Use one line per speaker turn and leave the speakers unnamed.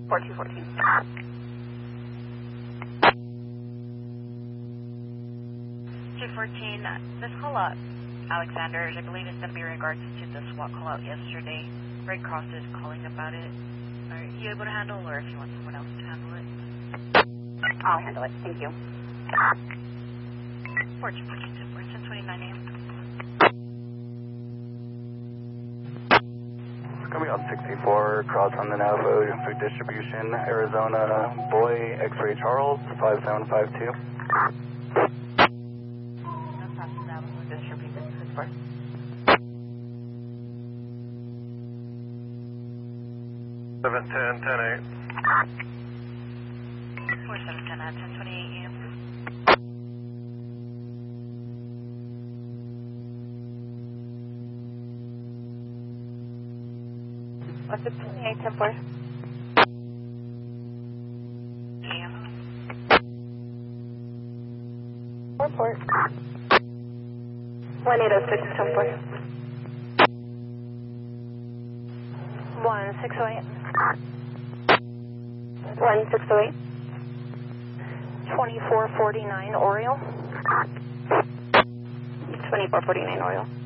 4214.
214, this call out, Alexander, I believe it's going to be in regards to the SWAT call out yesterday. Red Cross is calling about it. Are you able to handle, or if you want someone else to handle it?
I'll handle it. Thank you.
1029 a.m.
Coming out 64, cross on the Navajo food distribution, Arizona, Boy, X-ray Charles, 5752.
Across the Navajo distribution, this is for
710, 10-8.
4710 at 1028 a.m.
What's it? 2810
a.m.
Report. 1806 10 1608. 1608. 2449 Oriole. 2449 Oriole.